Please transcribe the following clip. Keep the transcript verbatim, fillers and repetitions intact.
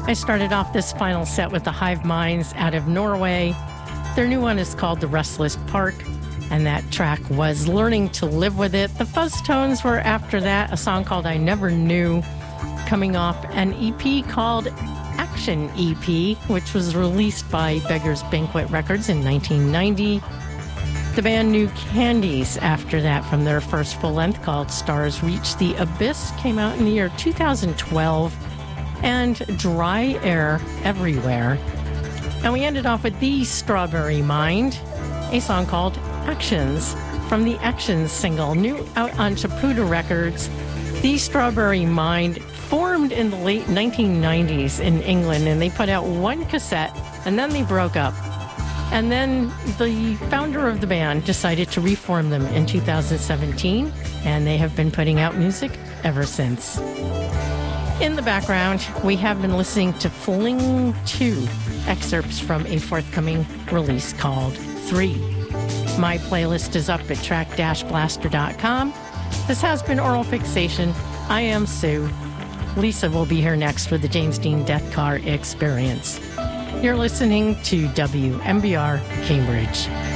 I started off this final set with the Hive Minds out of Norway. Their new one is called The Restless Park, and that track was Learning to Live With It. The Fuzz Tones were after that, a song called I Never Knew, coming off an E P called Action E P, which was released by Beggar's Banquet Records in nineteen ninety. The band New Candies after that from their first full length called Stars Reach the Abyss came out in the year two thousand twelve, and Dry Air Everywhere. And we ended off with The Strawberry Mind, a song called Actions from the Actions single, new out on Chapuda Records. The Strawberry Mind formed in the late nineteen nineties in England, and they put out one cassette, and then they broke up. And then the founder of the band decided to reform them in two thousand seventeen, and they have been putting out music ever since. In the background, we have been listening to Fling two, excerpts from a forthcoming release called Three. My playlist is up at track dash blaster dot com. This has been Oral Fixation. I am Sue. Lisa will be here next with the James Dean Death Car Experience. You're listening to W M B R Cambridge.